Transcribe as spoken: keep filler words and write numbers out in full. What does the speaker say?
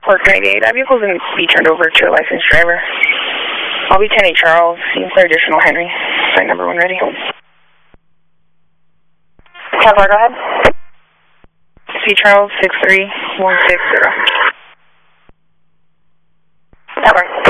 Park ninety-eight. That vehicle's going to be turned over to a licensed driver. I'll be ten eight Charles. You can clear additional Henry. Site number one ready. ten four, go ahead. C Charles six three one six zero. ten four.